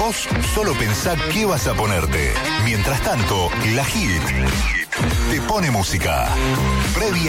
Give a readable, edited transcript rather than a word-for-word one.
Vos solo pensá qué vas a ponerte. Mientras tanto, la Hit te pone música. Previa